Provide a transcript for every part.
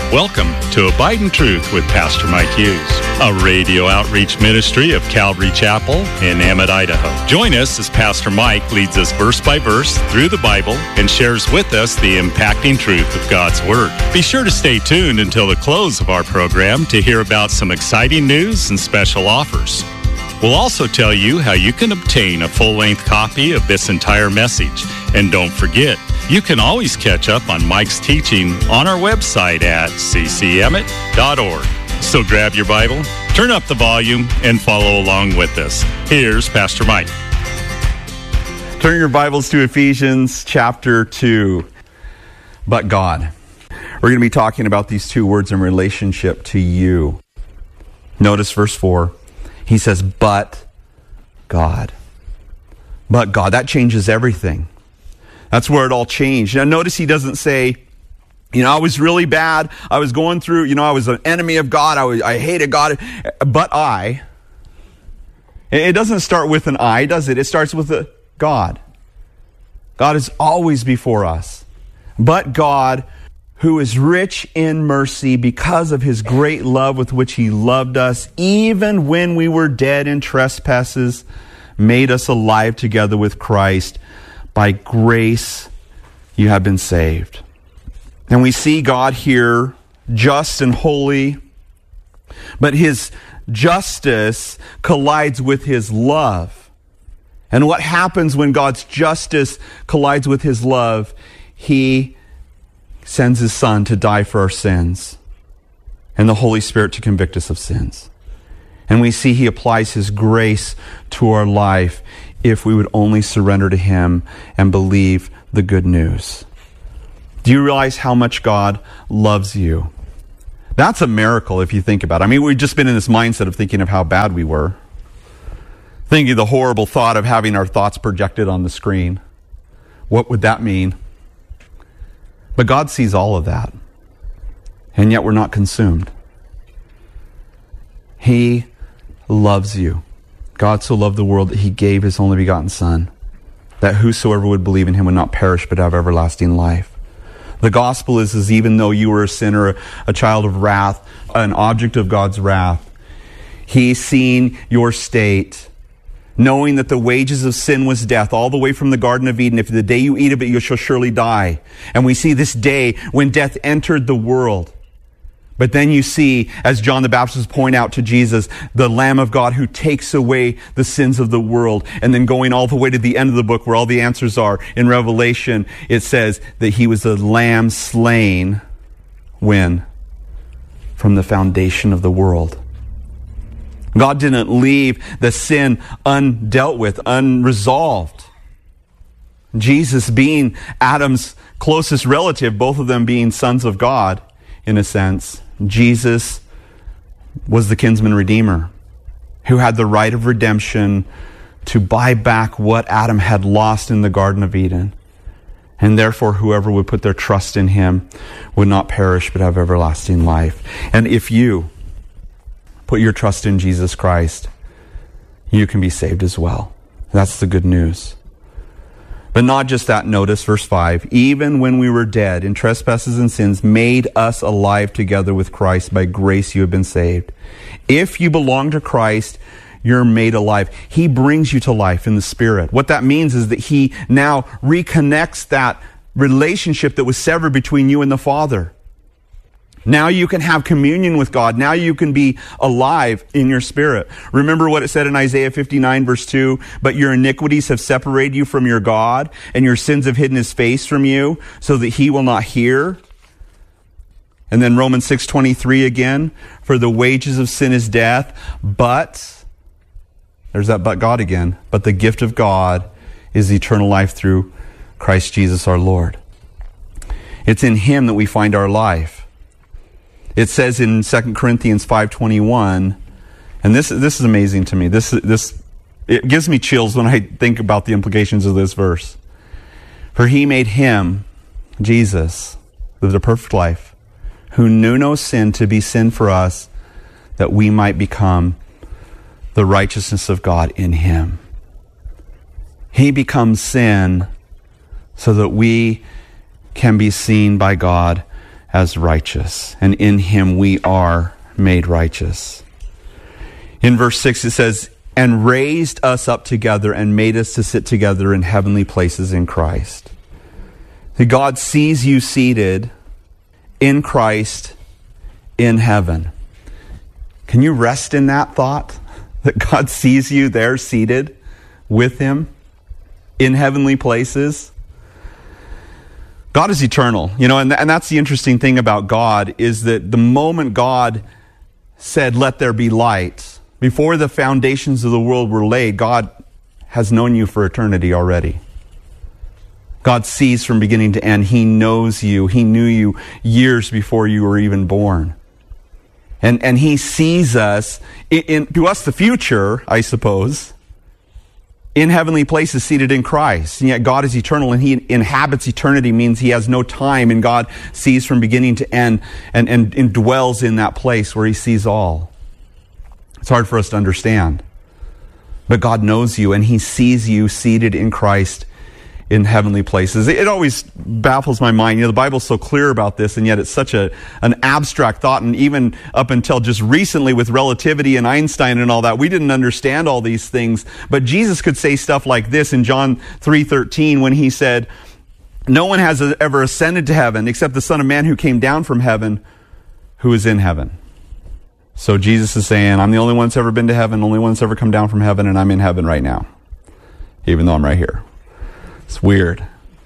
Welcome to Abide in Truth with Pastor Mike Hughes, a radio outreach ministry of Calvary Chapel in Emmett, Idaho. Join us as Pastor Mike leads us verse by verse through the Bible and shares with us the impacting truth of God's Word. Be sure to stay tuned until the close of our program to hear about some exciting news and special offers. We'll also tell you how you can obtain a full-length copy of this entire message. And don't forget, you can always catch up on Mike's teaching on our website at ccemmett.org. So grab your Bible, turn up the volume, and follow along with us. Here's Pastor Mike. Turn your Bibles to Ephesians chapter 2. But God. We're going to be talking about these two words in relationship to you. Notice verse 4. He says, but God. But God. That changes everything. That's where it all changed. Now notice he doesn't say, I was really bad. I was going through, I was an enemy of God. I hated God. But I. It doesn't start with an I, does it? It starts with a God. God is always before us. But God, who is rich in mercy because of his great love with which he loved us, even when we were dead in trespasses, made us alive together with Christ. By grace you have been saved. And we see God here, just and holy, but his justice collides with his love. And what happens when God's justice collides with his love? He sends his Son to die for our sins, and the Holy Spirit to convict us of sins. And we see he applies his grace to our life if we would only surrender to him and believe the good news. Do you realize how much God loves you? That's a miracle if you think about it. We've just been in this mindset of thinking of how bad we were. Thinking the horrible thought of having our thoughts projected on the screen. What would that mean? But God sees all of that. And yet we're not consumed. He loves you. God so loved the world that he gave his only begotten Son, that whosoever would believe in him would not perish but have everlasting life. The gospel is even though you were a sinner, a child of wrath, an object of God's wrath, he's seen your state, knowing that the wages of sin was death, all the way from the Garden of Eden. If the day you eat of it, you shall surely die. And we see this day when death entered the world. But then you see, as John the Baptist pointed out to Jesus, the Lamb of God who takes away the sins of the world. And then going all the way to the end of the book where all the answers are, in Revelation, it says that he was a lamb slain, when? From the foundation of the world. God didn't leave the sin undealt with, unresolved. Jesus being Adam's closest relative, both of them being sons of God, in a sense, Jesus was the kinsman redeemer who had the right of redemption to buy back what Adam had lost in the Garden of Eden. And therefore, whoever would put their trust in him would not perish but have everlasting life. And if you put your trust in Jesus Christ, you can be saved as well. That's the good news. But not just that, notice verse 5. Even when we were dead in trespasses and sins, made us alive together with Christ. By grace you have been saved. If you belong to Christ, you're made alive. He brings you to life in the Spirit. What that means is that he now reconnects that relationship that was severed between you and the Father. Now you can have communion with God. Now you can be alive in your spirit. Remember what it said in Isaiah 59 verse 2, but your iniquities have separated you from your God, and your sins have hidden his face from you, so that he will not hear. And then Romans 6:23 again, for the wages of sin is death, but, there's that but God again, but the gift of God is eternal life through Christ Jesus our Lord. It's in him that we find our life. It says in 2 Corinthians 5:21, and this is amazing to me. It gives me chills when I think about the implications of this verse. For he made him, Jesus, lived a perfect life, who knew no sin, to be sin for us, that we might become the righteousness of God in him. He becomes sin so that we can be seen by God as righteous. And in him we are made righteous. In verse 6 it says, and raised us up together and made us to sit together in heavenly places in Christ. That God sees you seated in Christ in heaven. Can you rest in that thought? That God sees you there seated with him in heavenly places? God is eternal, and that's the interesting thing about God, is that the moment God said, let there be light, before the foundations of the world were laid, God has known you for eternity already. God sees from beginning to end. He knows you. He knew you years before you were even born. And he sees us, to us the future, I suppose, in heavenly places seated in Christ. And yet God is eternal and he inhabits eternity, means he has no time, and God sees from beginning to end and dwells in that place where he sees all. It's hard for us to understand. But God knows you and he sees you seated in Christ in heavenly places. It always baffles my mind. The Bible's so clear about this, and yet it's such an abstract thought. And even up until just recently with relativity and Einstein and all that, we didn't understand all these things. But Jesus could say stuff like this in John 3:13 when he said, no one has ever ascended to heaven except the Son of Man who came down from heaven, who is in heaven. So Jesus is saying, I'm the only one that's ever been to heaven, only one that's ever come down from heaven, and I'm in heaven right now, even though I'm right here. It's weird.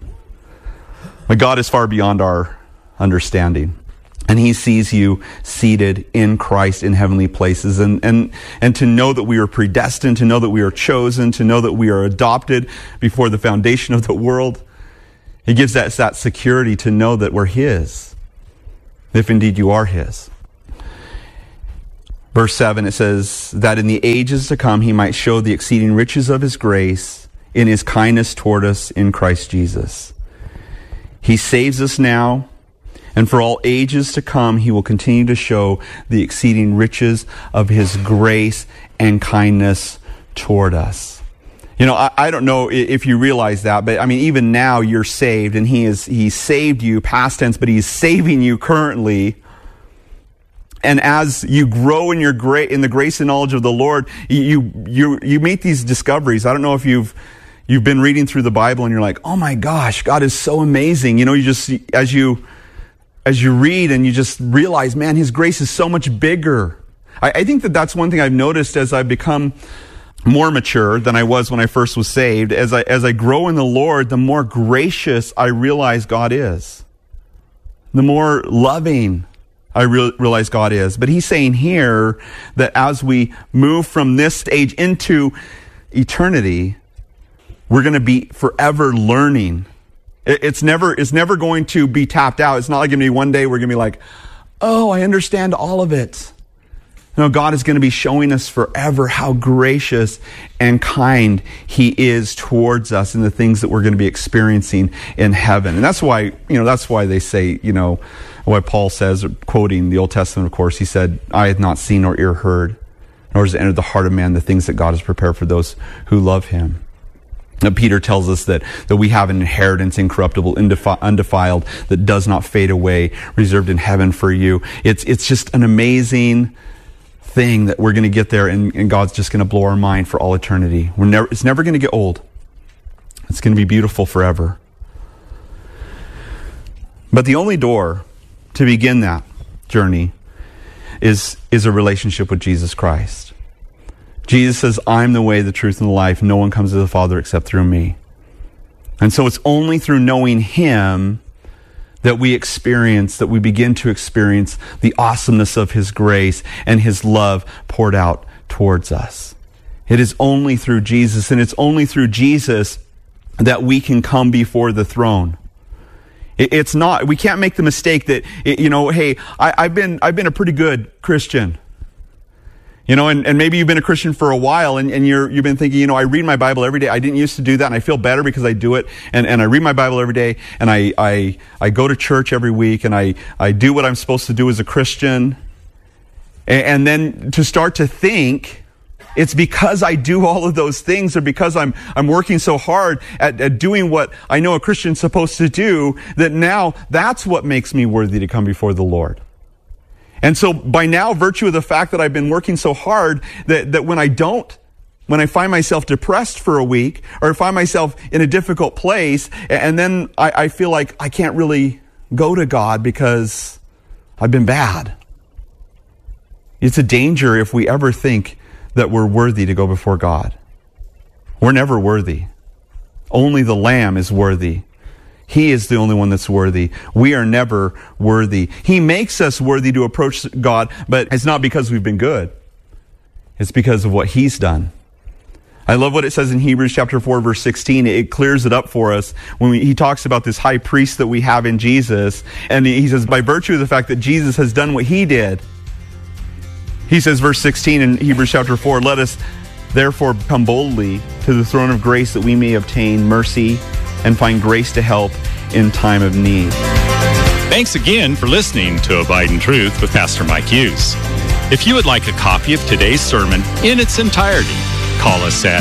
But God is far beyond our understanding. And he sees you seated in Christ in heavenly places. And to know that we are predestined, to know that we are chosen, to know that we are adopted before the foundation of the world. He gives us that security to know that we're his, if indeed you are his. Verse 7, it says, that in the ages to come he might show the exceeding riches of his grace in his kindness toward us in Christ Jesus. He saves us now, and for all ages to come he will continue to show the exceeding riches of his grace and kindness toward us. I don't know if you realize that, but even now you're saved, and he saved you, past tense, but he's saving you currently. And as you grow in the grace and knowledge of the Lord, you meet these discoveries. I don't know if you've been reading through the Bible and you're like, oh my gosh, God is so amazing. You just, as you read and you just realize, man, his grace is so much bigger. I think that's one thing I've noticed as I've become more mature than I was when I first was saved. As I grow in the Lord, the more gracious I realize God is. The more loving I realize God is. But he's saying here that as we move from this stage into eternity, we're going to be forever learning. It's never going to be tapped out. It's not like going to be one day we're going to be like, oh, I understand all of it. No, God is going to be showing us forever how gracious and kind he is towards us in the things that we're going to be experiencing in heaven. And that's why they say, what Paul says, quoting the Old Testament, of course, he said, I have not seen nor ear heard, nor has it entered the heart of man the things that God has prepared for those who love him. Now, Peter tells us that we have an inheritance incorruptible, undefiled, that does not fade away, reserved in heaven for you. It's just an amazing thing that we're going to get there, and God's just going to blow our mind for all eternity. It's never going to get old. It's going to be beautiful forever. But the only door to begin that journey is a relationship with Jesus Christ. Jesus says, I'm the way, the truth, and the life. No one comes to the Father except through me. And so it's only through knowing him that we begin to experience the awesomeness of his grace and his love poured out towards us. It is only through Jesus, and it's only through Jesus that we can come before the throne. It's not, we can't make the mistake that, hey, I've been a pretty good Christian. And maybe you've been a Christian for a while and you've been thinking, I read my Bible every day. I didn't used to do that, and I feel better because I do it. And I read my Bible every day, and I go to church every week, and I do what I'm supposed to do as a Christian. And then to start to think It's because I do all of those things, or because I'm working so hard at doing what I know a Christian's supposed to do, that now that's what makes me worthy to come before the Lord. And so by now, virtue of the fact that I've been working so hard, that when I find myself depressed for a week, or find myself in a difficult place, and then I feel like I can't really go to God because I've been bad. It's a danger if we ever think that we're worthy to go before God. We're never worthy. Only the Lamb is worthy. He is the only one that's worthy. We are never worthy. He makes us worthy to approach God, but it's not because we've been good. It's because of what He's done. I love what it says in Hebrews chapter 4, verse 16. It clears it up for us when he talks about this high priest that we have in Jesus. And he says, by virtue of the fact that Jesus has done what He did, he says, verse 16 in Hebrews chapter 4, let us therefore come boldly to the throne of grace that we may obtain mercy and find grace to help in time of need. Thanks again for listening to Abide in Truth with Pastor Mike Hughes. If you would like a copy of today's sermon in its entirety, call us at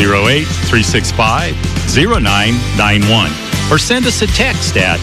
208-365-0991 or send us a text at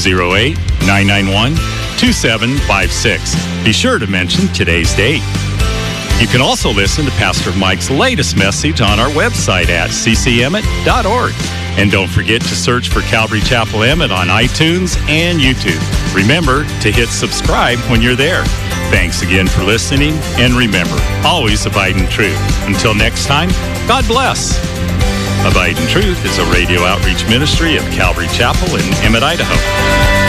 208-991-2756. Be sure to mention today's date. You can also listen to Pastor Mike's latest message on our website at ccemmett.org. And don't forget to search for Calvary Chapel Emmett on iTunes and YouTube. Remember to hit subscribe when you're there. Thanks again for listening, and remember, always abide in truth. Until next time, God bless. Abide in Truth is a radio outreach ministry of Calvary Chapel in Emmett, Idaho.